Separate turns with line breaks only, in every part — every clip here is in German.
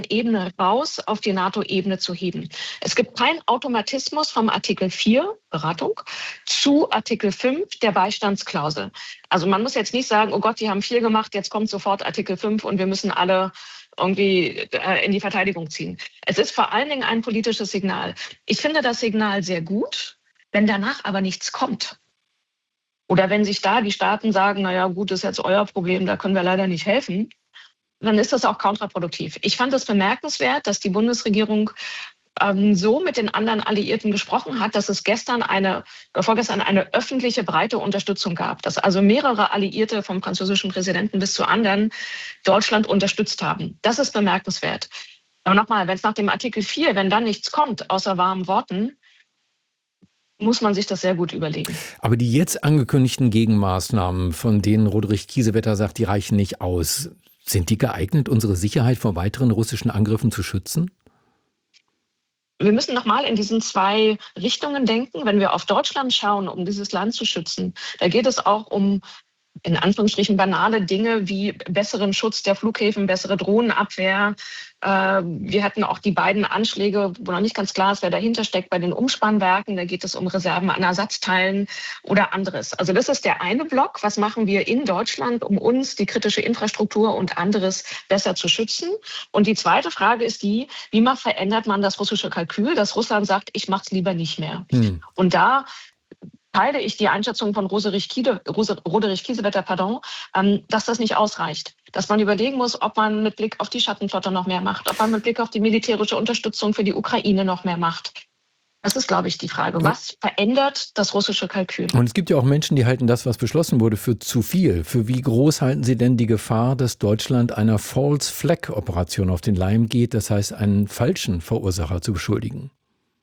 Ebene raus auf die NATO-Ebene zu heben. Es gibt keinen Automatismus vom Artikel 4, Beratung, zu Artikel 5, der Beistandsklausel. Also man muss jetzt nicht sagen, oh Gott, die haben 4 gemacht, jetzt kommt sofort Artikel 5 und wir müssen alle irgendwie in die Verteidigung ziehen. Es ist vor allen Dingen ein politisches Signal. Ich finde das Signal sehr gut, wenn danach aber nichts kommt. Oder wenn sich da die Staaten sagen, naja gut, das ist jetzt euer Problem, da können wir leider nicht helfen, dann ist das auch kontraproduktiv. Ich fand es bemerkenswert, dass die Bundesregierung so mit den anderen Alliierten gesprochen hat, dass es vorgestern eine öffentliche, breite Unterstützung gab. Dass also mehrere Alliierte vom französischen Präsidenten bis zu anderen Deutschland unterstützt haben. Das ist bemerkenswert. Aber nochmal, wenn es nach dem Artikel 4, wenn dann nichts kommt, außer warmen Worten, muss man sich das sehr gut überlegen.
Aber die jetzt angekündigten Gegenmaßnahmen, von denen Roderich Kiesewetter sagt, die reichen nicht aus, sind die geeignet, unsere Sicherheit vor weiteren russischen Angriffen zu schützen?
Wir müssen nochmal in diesen 2 Richtungen denken. Wenn wir auf Deutschland schauen, um dieses Land zu schützen, da geht es auch um, in Anführungsstrichen, banale Dinge wie besseren Schutz der Flughäfen, bessere Drohnenabwehr. Wir hatten auch die beiden Anschläge, wo noch nicht ganz klar ist, wer dahinter steckt, bei den Umspannwerken. Da geht es um Reserven an Ersatzteilen oder anderes. Also das ist der eine Block. Was machen wir in Deutschland, um uns, die kritische Infrastruktur und anderes besser zu schützen? Und die zweite Frage ist die, wie verändert man das russische Kalkül, dass Russland sagt, ich mache es lieber nicht mehr. Und da teile ich die Einschätzung von Roderich Kiesewetter, dass das nicht ausreicht. Dass man überlegen muss, ob man mit Blick auf die Schattenflotte noch mehr macht, ob man mit Blick auf die militärische Unterstützung für die Ukraine noch mehr macht. Das ist, glaube ich, die Frage. Was verändert das russische Kalkül?
Und es gibt ja auch Menschen, die halten das, was beschlossen wurde, für zu viel. Für wie groß halten Sie denn die Gefahr, dass Deutschland einer False-Flag-Operation auf den Leim geht, das heißt, einen falschen Verursacher zu beschuldigen?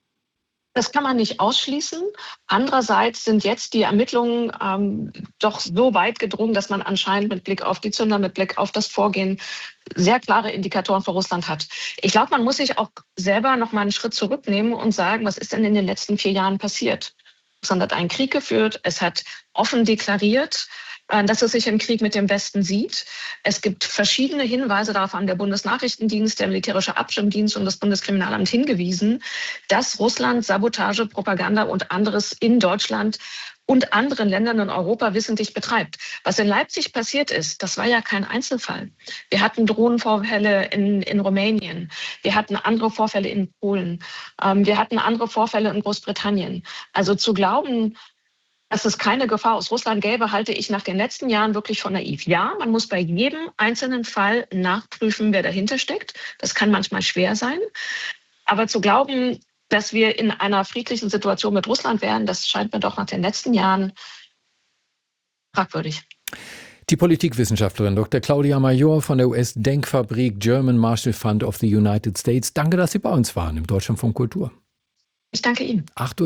Das kann man nicht ausschließen. Andererseits sind jetzt die Ermittlungen doch so weit gedrungen, dass man anscheinend mit Blick auf die Zünder, mit Blick auf das Vorgehen sehr klare Indikatoren für Russland hat. Ich glaube, man muss sich auch selber noch mal einen Schritt zurücknehmen und sagen, was ist denn in den letzten 4 Jahren passiert? Russland hat einen Krieg geführt, es hat offen deklariert, dass es sich im Krieg mit dem Westen sieht. Es gibt verschiedene Hinweise darauf, an der Bundesnachrichtendienst, der militärische Abschirmdienst und das Bundeskriminalamt hingewiesen, dass Russland Sabotage, Propaganda und anderes in Deutschland und anderen Ländern in Europa wissentlich betreibt. Was in Leipzig passiert ist, das war ja kein Einzelfall. Wir hatten Drohnenvorfälle in Rumänien. Wir hatten andere Vorfälle in Polen. Wir hatten andere Vorfälle in Großbritannien. Also zu glauben, dass es keine Gefahr aus Russland gäbe, halte ich nach den letzten Jahren wirklich für naiv. Ja, man muss bei jedem einzelnen Fall nachprüfen, wer dahinter steckt. Das kann manchmal schwer sein. Aber zu glauben, dass wir in einer friedlichen Situation mit Russland wären, das scheint mir doch nach den letzten Jahren fragwürdig.
Die Politikwissenschaftlerin Dr. Claudia Major von der US-Denkfabrik German Marshall Fund of the United States. Danke, dass Sie bei uns waren im Deutschlandfunk Kultur.
Ich danke Ihnen.
8:07